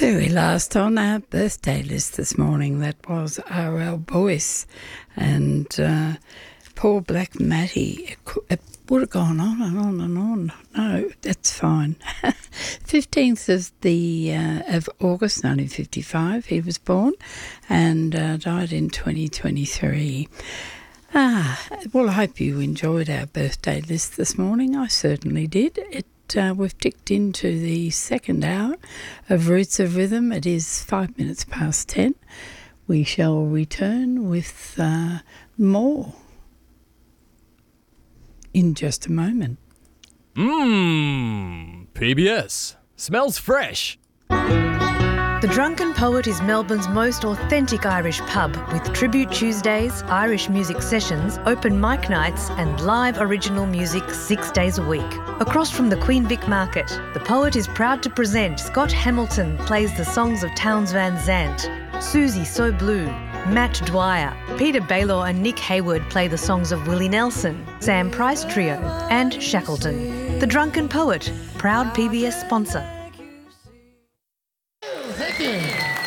Very last on our birthday list this morning, that was R.L. Boyce and poor Black Matty. It would have gone on and on and on. No, that's fine. 15th of August 1955 he was born and died in 2023. Well, I hope you enjoyed our birthday list this morning. I certainly did. We've ticked into the second hour of Roots of Rhythm. It is 5 minutes past 10. We shall return with more in just a moment. PBS. Smells fresh. The Drunken Poet is Melbourne's most authentic Irish pub with Tribute Tuesdays, Irish music sessions, open mic nights and live original music 6 days a week. Across from the Queen Vic Market, the Poet is proud to present Scott Hamilton plays the songs of Townes Van Zandt, Susie So Blue, Matt Dwyer, Peter Baylor and Nick Hayward play the songs of Willie Nelson, Sam Price Trio and Shackleton. The Drunken Poet, proud PBS sponsor. Thank you.